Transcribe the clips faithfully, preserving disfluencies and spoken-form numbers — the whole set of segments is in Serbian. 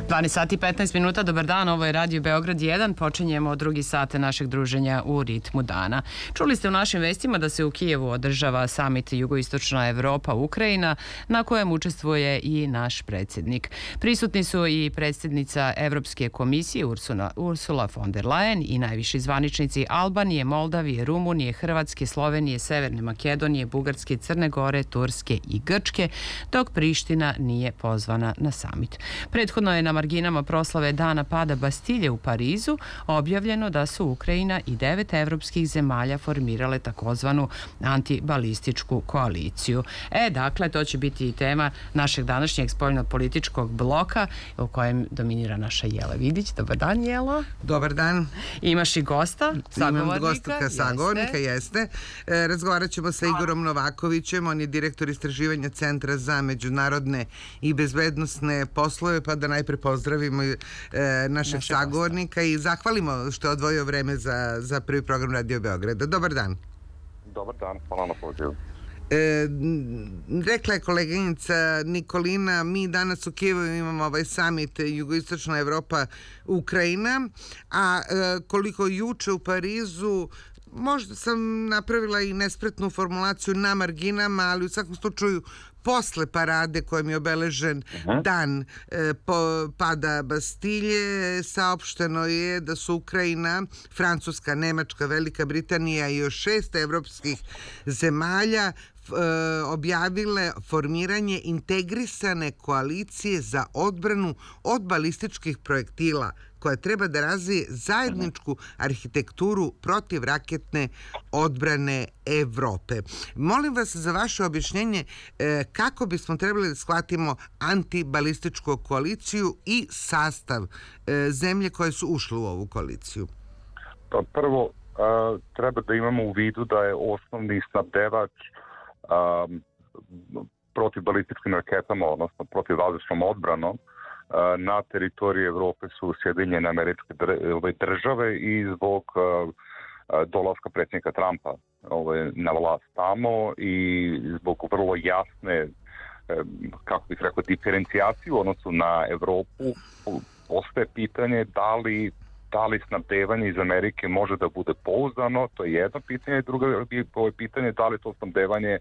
dvanaest sati i petnaest minuta, dobar dan, ovo je Radio Beograd jedan, počinjemo drugi sate našeg druženja u ritmu dana. Čuli ste u našim vestima da se u Kijevu održava samit Jugoistočna Evropa Ukrajina, na kojem učestvuje i naš predsjednik. Prisutni su i predsjednica Evropske komisije Ursula, Ursula von der Leyen i najviši zvaničnici Albanije, Moldavije, Rumunije, Hrvatske, Slovenije, Severne Makedonije, Bugarske, Crne Gore, Turske i Grčke, dok Priština nije pozvana na samit. Prethodno je na marginama proslave Dana pada Bastilje u Parizu objavljeno da su Ukrajina i devet evropskih zemalja formirale takozvanu antibalističku koaliciju. E, dakle, to će biti i tema našeg današnjeg spoljno-političkog bloka u kojem dominira naša Jela Vidić. Dobar dan, Jelo. Dobar dan. Imaš i gosta, sagovornika. Imam gosta sagovornika, jeste. jeste. E, razgovarat ćemo sa Igorom Novakovićem, on je direktor istraživanja Centra za međunarodne i bezbednosne poslove, pa da najpre pozdravimo e, našeg Naše sagovornika gosta. I zahvalimo što je odvojio vreme za, za prvi program Radio Beograda. Dobar dan. Dobar dan, hvala na pozivu. E, rekla je koleginica Nikolina, mi danas u Kijevu imamo ovaj samit Jugoistočna Evropa Ukrajina, a e, koliko juče u Parizu, možda sam napravila i nespretnu formulaciju na marginama, ali u svakom slučaju posle parade kojom je obeležen uh-huh. dan e, po, pada Bastilje, saopšteno je da su Ukrajina, Francuska, Nemačka, Velika Britanija i još šest evropskih zemalja f, e, objavile formiranje integrisane koalicije za odbranu od balističkih projektila koja treba da razvije zajedničku arhitekturu protivraketne odbrane Evrope. Molim vas za vaše objašnjenje e, kako bismo trebali da shvatimo antibalističku koaliciju i sastav e, zemlje koje su ušle u ovu koaliciju. Pa prvo, a, treba da imamo u vidu da je osnovni snabdevač a, protivbalističkim raketama, odnosno protivvazdušnom odbranom na teritoriji Evrope su Sjedinjene Američke Države i zbog dolaska predsjednika Trumpa na vlast tamo i zbog vrlo jasne, kako bih rekao, diferencijacije u odnosu na Evropu, ostaje pitanje da li da li snabdevanje iz Amerike može da bude pouzdano, to je jedno pitanje, drugo je pitanje da li to snabdevanje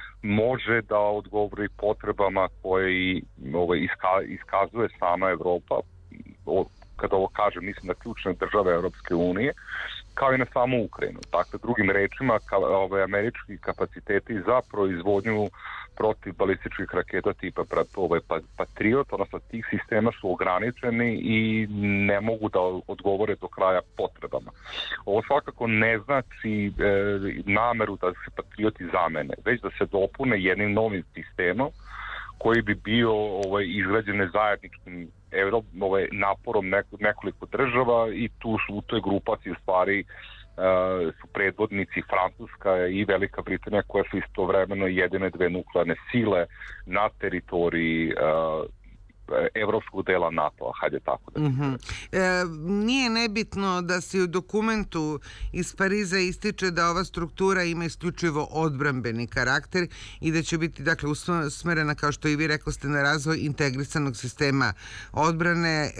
može da odgovori potrebama koje ovaj, iska, iskazuje sama Evropa, o, kada ovo kažem, mislim na ključne države Europske unije, kao i na samu Ukrajinu. Dakle, drugim rečima, ka, ovaj, američki kapaciteti za proizvodnju protiv balističkih raketa tipa ovaj, Patriot, odnosno tih sistema su ograničeni i ne mogu da odgovore do kraja potrebama. Ovo svakako ne znači e, nameru da se Patrioti zamene, već da se dopune jednim novim sistemom koji bi bio ovaj, izgrađen zajedničkim Evrop, ovaj, naporom nekoliko država i tu su u toj grupaciji stvari Uh, su predvodnici Francuska i Velika Britanija koje su istovremeno jedine dve nuklearne sile na teritoriji uh, evropskog dela NATO-a, hajde tako da. Mm-hmm. e, nije nebitno da se u dokumentu iz Pariza ističe da ova struktura ima isključivo odbrambeni karakter i da će biti, dakle, usmerena, kao što i vi rekli ste, na razvoj integrisanog sistema odbrane, e,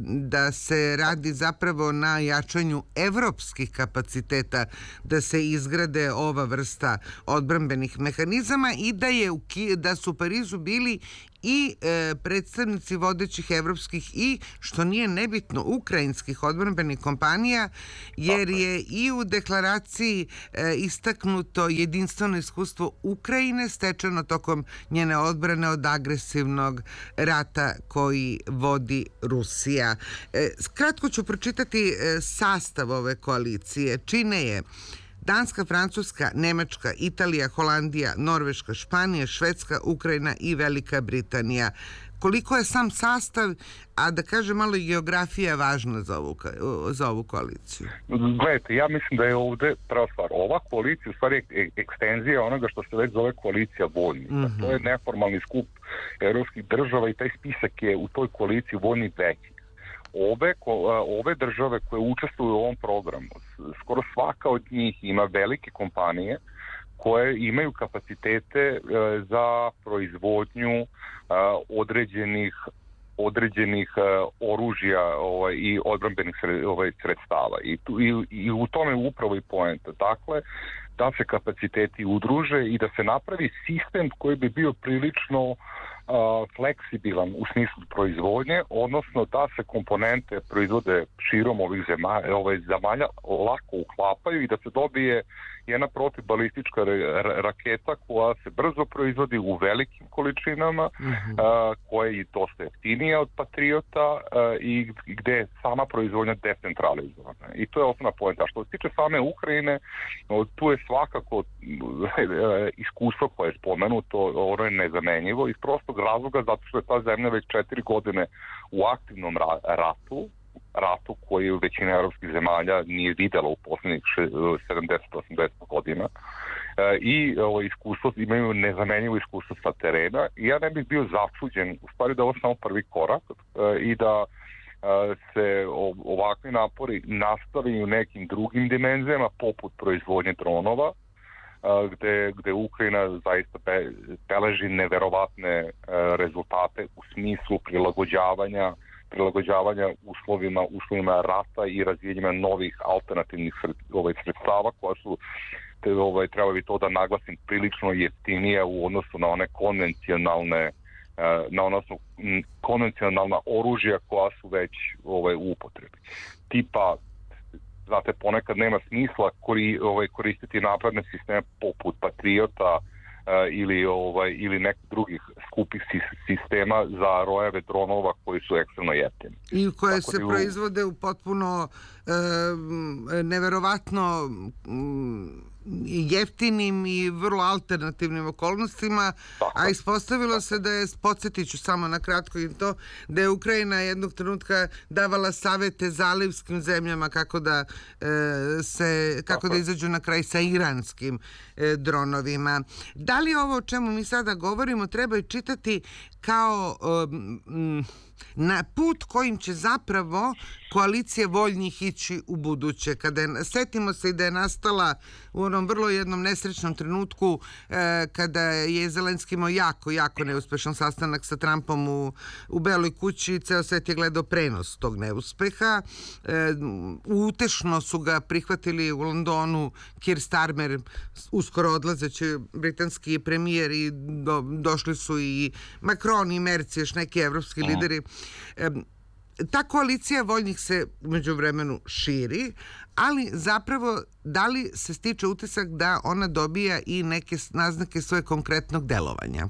da se radi zapravo na jačanju evropskih kapaciteta da se izgrade ova vrsta odbrambenih mehanizama i da, je u, da su u Parizu bili i e, predstavnici vodećih evropskih i, što nije nebitno, ukrajinskih odbrambenih kompanija, jer je i u deklaraciji e, istaknuto jedinstveno iskustvo Ukrajine stečeno tokom njene odbrane od agresivnog rata koji vodi Rusija. E, kratko ću pročitati e, sastav ove koalicije. Čine je Danska, Francuska, Nemačka, Italija, Holandija, Norveška, Španija, Švedska, Ukrajina i Velika Britanija. Koliko je sam sastav, a da kažem malo i geografija važna za ovu, za ovu koaliciju? Gledajte, ja mislim da je ovde prva stvar. Ova koalicija u stvari je ekstenzija onoga što se već zove koalicija vojnika. Mm-hmm. To je neformalni skup evropskih država i taj spisak je u toj koaliciji vojnih veći. Ove, ove države koje učestvuju u ovom programu, skoro svaka od njih ima velike kompanije koje imaju kapacitete za proizvodnju određenih određenih uh, oružja ovaj, i odbrambenih ovaj, sredstava. I, tu, i, i u tome upravo i poenta. Dakle, da se kapaciteti udruže i da se napravi sistem koji bi bio prilično uh, fleksibilan u smislu proizvodnje, odnosno da se komponente proizvode širom ovih zemalja, ovaj, zemalja lako uklapaju i da se dobije jedna protivbalistička raketa koja se brzo proizvodi u velikim količinama, mm-hmm. uh, koja je dosta jeftinija od Patriota uh, i gde je sama proizvodnja decentralizovana. I to je osnovna poenta. Što se tiče same Ukrajine, tu je svakako uh, iskustvo koje je spomenuto, ono je nezamenjivo iz prostog razloga zato što je ta zemlja već četiri godine u aktivnom ra- ratu, ratu koji većina evropskih zemalja nije videla u poslednjih sedamdeset do osamdeset godina e, i ovo iskustvo, imaju nezamenjivo iskustvo sa terena i ja ne bih bio začuđen u stvari da ovo samo prvi korak e, i da e, se ovakvi napori nastavi u nekim drugim dimenzijama poput proizvodnje dronova e, gde, gde Ukrajina zaista be, beleži neverovatne e, rezultate u smislu prilagođavanja prilagođavanja uslovima, uslovima rata i razvijenjima novih alternativnih ovaj, sredstava koja su, te, ovaj, treba bi to da naglasim, prilično jeftinija u odnosu na one konvencionalne na odnosno konvencionalna oružja koja su već ovaj, u upotrebi. Tipa, znate, ponekad nema smisla kori, ovaj, koristiti napredne sisteme poput Patriota ili ovaj ili nekih drugih skupih sistema za rojeve dronova koji su ekstremno jeftini. I koje Tako se u... proizvode u potpuno e, neverovatno jeftinim i vrlo alternativnim okolnostima, Tako. a ispostavilo Tako. se da je, podsjetiću samo na kratko i to, da je Ukrajina jednog trenutka davala savete zalivskim zemljama kako da e, se, kako Tako. da izađu na kraj sa iranskim e, dronovima. Da li ovo o čemu mi sada govorimo treba i čitati kao um, na put kojim će zapravo koalicija voljnih ići u buduće? Kada je, setimo se i da je nastala u onom vrlo jednom nesrećnom trenutku e, kada je Zelenski imao jako, jako neuspešan sastanak sa Trumpom u, u Beloj kući, ceo svet je gledao prenos tog neuspeha. E, utešno su ga prihvatili u Londonu Keir Starmer, uskoro odlazeći britanski premijer, i do, došli su i Macron i Merz, još neki evropski mm. lideri. E, ta koalicija voljnih se umeđu vremenu širi, ali zapravo da li se stiče utisak da ona dobija i neke naznake svoje konkretnog delovanja?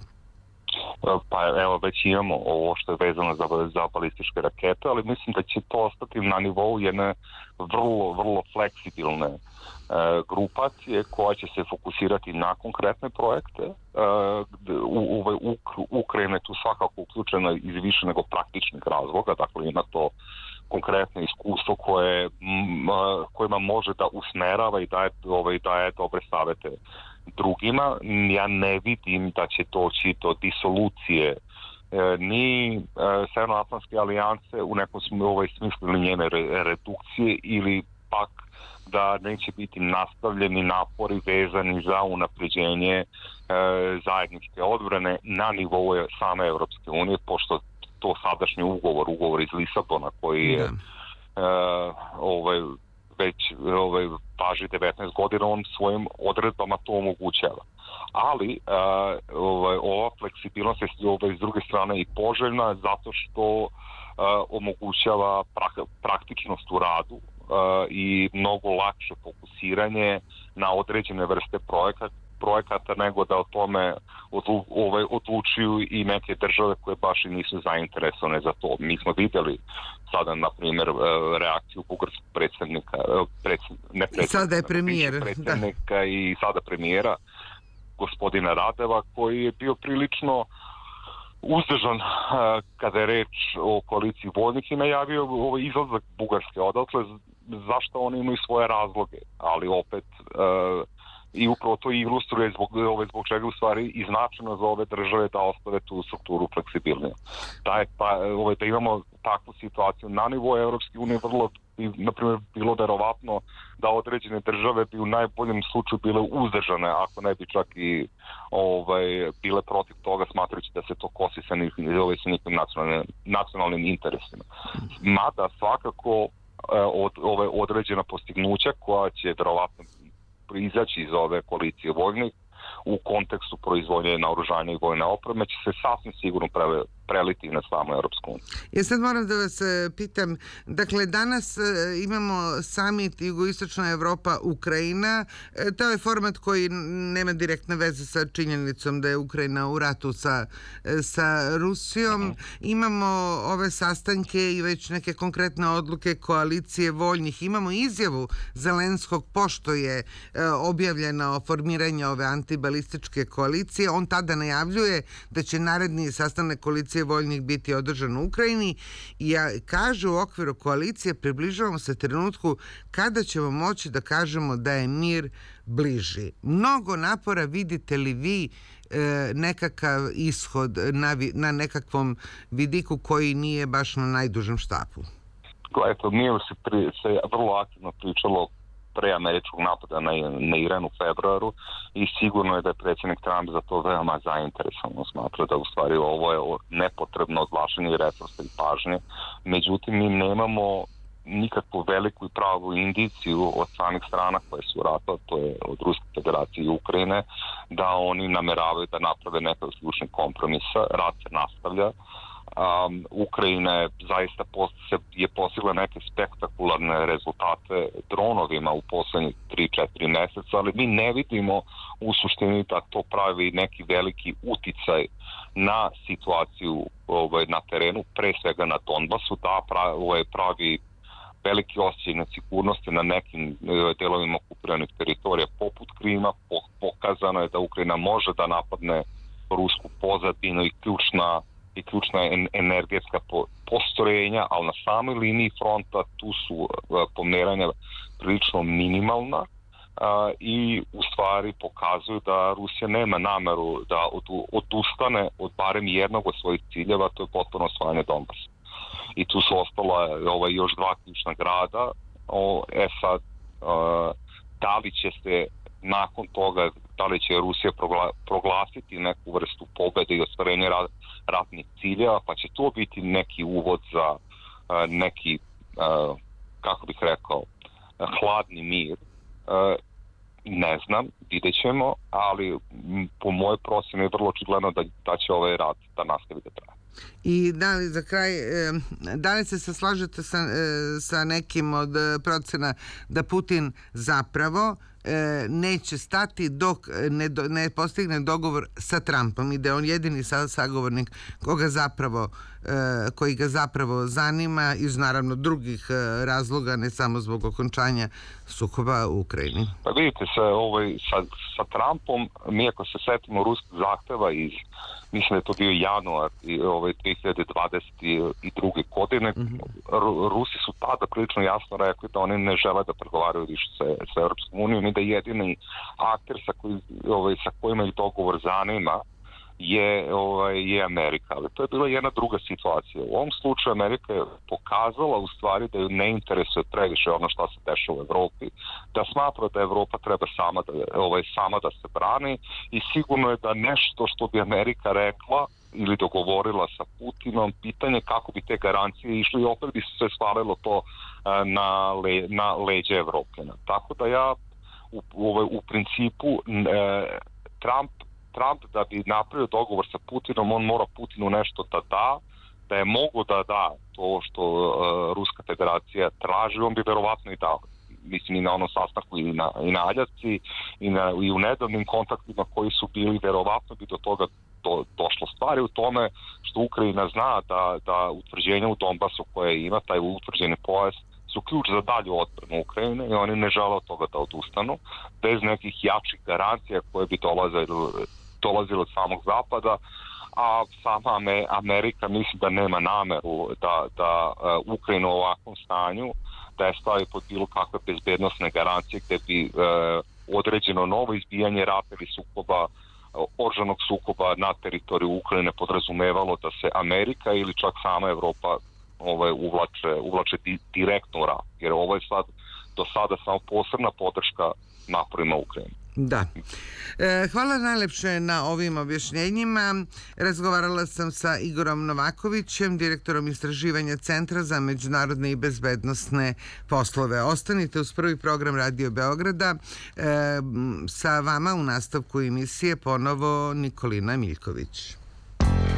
Pa evo, već imamo ovo što je vezano za, za balističke rakete, ali mislim da će to ostati na nivou jedne vrlo, vrlo fleksibilne e, grupacije koja će se fokusirati na konkretne projekte. E, u, u, u, Ukrajina je tu svakako uključena iz više nego praktičnih razloga, dakle ima to konkretno iskustvo koje m, kojima može da usmerava i daje, ovaj, daje dobre savete drugima. Ja ne vidim da će doći do disolucije e, ni e, Severnoatlantske alijance u nekom smislu, ovaj smislu ili njene re, redukcije ili pak da neće biti nastavljeni napori vezani za unapređenje e, zajedničke odbrane na nivou same Evropske unije, pošto to sadašnji ugovor, ugovor iz Lisabona koji je e, ovaj već ovaj, važi devetnaest godina, on svojim odredbama to omogućava. Ali uh, ovaj, ova fleksibilnost je ovaj, s druge strane i poželjna zato što uh, omogućava pra- praktičnost u radu uh, i mnogo lakše fokusiranje na određene vrste projekata, projekata nego da o tome odlu, ovaj, odlučuju i neke države koje baš i nisu zainteresovane za to. Mi smo vidjeli sada, na primjer, reakciju bugarskog predsjednika, predsjednika, ne predsjednika, sada je premijer, predsjednika da. i sada premijera, gospodina Radeva, koji je bio prilično uzdržan kada je reč o koaliciji voljnih i najavio ovaj izlazak Bugarske odatle, zašto oni imaju svoje razloge, ali opet uh, i upravo to ilustruje zbog, ove, zbog čega u stvari i značajno za ove države da ostave tu strukturu fleksibilnije. Da, je, pa, ove, da imamo takvu situaciju na nivou Evropske unije vrlo bi, na primjer, bilo verovatno da određene države bi u najboljem slučaju bile uzdržane, ako ne bi čak i ovaj, bile protiv toga, smatrajući da se to kosi sa nekim, ovaj, sa nekim nacionalnim, nacionalnim interesima. Mada svakako od ove određena postignuća koja će verovatno izaći iz ove koalicije vojnih u kontekstu proizvodnje naoružanja i vojne opreme će se sasvim sigurno pre, preliti na samu Europsku uniju. Ja sad moram da vas pitam, dakle danas imamo summit Jugoistočna Evropa Ukrajina, to je format koji nema direktne veze sa činjenicom da je Ukrajina u ratu sa, sa Rusijom. Uh-huh. Imamo ove sastanke i već neke konkretne odluke koalicije voljnih. Imamo izjavu Zelenskog pošto je objavljeno formiranje ove antibalističke koalicije. On tada najavljuje da će naredni sastanak koalicije voljnih biti održan u Ukrajini i ja kažu u okviru koalicije približavamo se trenutku kada ćemo moći da kažemo da je mir bliži. Mnogo napora vidite li vi e, nekakav ishod na, na nekakvom vidiku koji nije baš na najdužem štapu? Gledajte, nije se, pri, se vrlo aktivno pričalo pre američkog napada na, na Iran u februaru i sigurno je da je predsjednik Trump za to veoma zainteresovan. Smatra da u stvari ovo je nepotrebno odvlačenje i resursa i pažnje. Međutim, mi nemamo nikakvu veliku i pravu indiciju od samih strana koje su rata, to je od Ruske federacije i Ukrajine, da oni nameravaju da naprave neke ključne kompromisa. Rat se nastavlja. Um, Ukrajina je zaista post, je postigla neke spektakularne rezultate dronovima u poslednjih tri četiri meseca, ali mi ne vidimo u suštini da to pravi neki veliki uticaj na situaciju ovaj, na terenu, pre svega na Donbasu, da pravi, ovaj, pravi veliki osjećaj nesigurnosti na nekim delovima okupiranih teritorija poput Krima. Pokazano je da Ukrajina može da napadne rusku pozadinu i ključna i ključna energetska postrojenja, ali na samoj liniji fronta tu su pomeranja prilično minimalna i u stvari pokazuju da Rusija nema nameru da odustane od barem jednog od svojih ciljeva, to je potpuno osvajanje Donbasa. I tu su ostala ovaj, još dva ključna grada. O, e sad, da li će se nakon toga, da li će Rusija progla, proglasiti neku vrstu pobede i ostvarenja ratnih ciljeva, pa će to biti neki uvod za uh, neki, uh, kako bih rekao, uh, hladni mir. Uh, ne znam, vidjet ćemo, ali m, po mojoj procjeni je vrlo očigledno da, da će ovaj rat da nastavi da traje. I da li za kraj, da li se slažete sa, sa nekim od procena da Putin zapravo neće stati dok ne, do, ne postigne dogovor sa Trumpom i da je on jedini sagovornik koga zapravo, koji ga zapravo zanima iz naravno drugih razloga, ne samo zbog okončanja sukoba u Ukrajini? Pa vidite, sa, ovaj, sa, sa Trumpom, mi ako se setimo ruskog zahteva iz, mislim da je to bio januar ovaj, dve hiljade dvadeset druge godine, mm-hmm. Rusi su tada prilično jasno rekli da oni ne žele da pregovaraju više sa, sa Europskom unijom i da jedini akter sa, koji, ovaj, sa kojima ih dogovor zanima je, ovaj, je Amerika. Ali to je bila jedna druga situacija. U ovom slučaju Amerika je pokazala u stvari da ju ne interesuje previše ono što se dešava u Evropi, da smatra da Evropa treba sama da, ovaj, sama da se brani i sigurno je da nešto što bi Amerika rekla ili dogovorila sa Putinom, pitanje kako bi te garancije išli i opet bi se svalilo to na, le, na leđe Evropljana. Tako da ja u, u, u principu e, Trump Trump da bi napravio dogovor sa Putinom, on mora Putinu nešto da da, da je mogo da da to što uh, Ruska federacija traži, on bi verovatno i dao. Mislim i na onom sastanku i na, i na Aljasci i, na, i u nedavnim kontaktima koji su bili, verovatno bi do toga do, došlo. Stvari u tome što Ukrajina zna da, da utvrđenje u Donbasu koje ima, taj utvrđeni pojas, su ključ za dalju odbranu Ukrajine i oni ne žele od toga da odustanu bez nekih jačih garancija koje bi dolazile, dolazile od samog zapada, a sama Amerika misli da nema nameru da, da uh, Ukrajinu u ovakvom stanju da je stavi pod bilo kakve bezbednostne garancije gde bi uh, određeno novo izbijanje rata ili sukoba, uh, oružanog sukoba na teritoriju Ukrajine podrazumevalo da se Amerika ili čak sama Evropa ovaj, uvlače, uvlače di, direktno u rat. Jer ovo je sad, do sada samo posebna podrška naporima Ukrajine. Da. E, hvala najlepše na ovim objašnjenjima. Razgovarala sam sa Igorom Novakovićem, direktorom istraživanja Centra za međunarodne i bezbednosne poslove. Ostanite uz prvi program Radio Beograda. E, sa vama u nastavku emisije ponovo Nikolina Miljković.